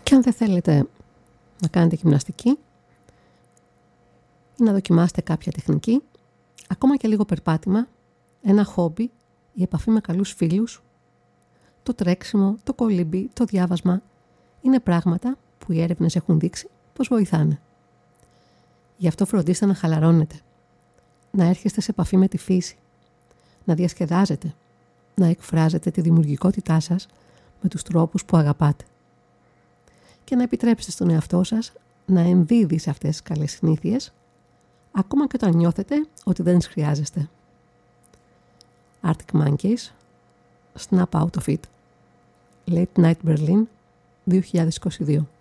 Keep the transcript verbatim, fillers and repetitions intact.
Και αν δεν θέλετε να κάνετε γυμναστική ή να δοκιμάσετε κάποια τεχνική, ακόμα και λίγο περπάτημα, ένα χόμπι, η επαφή με καλούς φίλους, το τρέξιμο, το κολύμπι, το διάβασμα, είναι πράγματα που οι έρευνες έχουν δείξει πως βοηθάνε. Γι' αυτό φροντίστε να χαλαρώνετε, να έρχεστε σε επαφή με τη φύση, να διασκεδάζετε, να εκφράζετε τη δημιουργικότητά σας με τους τρόπους που αγαπάτε και να επιτρέψετε στον εαυτό σας να ενδίδει σε αυτές τις καλές συνήθειες, ακόμα και όταν νιώθετε ότι δεν τις χρειάζεστε. Arctic Monkeys, Snap Out of It, Late Night Berlin, δύο χιλιάδες είκοσι δύο.